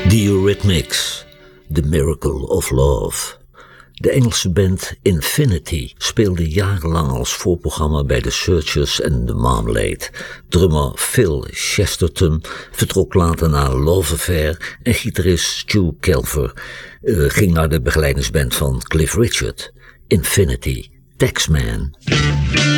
The Eurythmics, The Miracle of Love. De Engelse band Infinity speelde jarenlang als voorprogramma bij The Searchers en The Marmalade. Drummer Phil Chesterton vertrok later naar Love Affair en gitarist Stu Kelver ging naar de begeleidingsband van Cliff Richard. Infinity, Taxman.